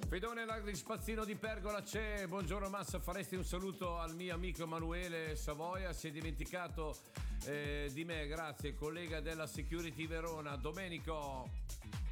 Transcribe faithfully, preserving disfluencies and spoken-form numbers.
Fedone l'agri spazzino di Pergola c'è. Buongiorno Massa, faresti un saluto al mio amico Emanuele Savoia, si è dimenticato eh, di me, grazie, collega della Security Verona. Domenico.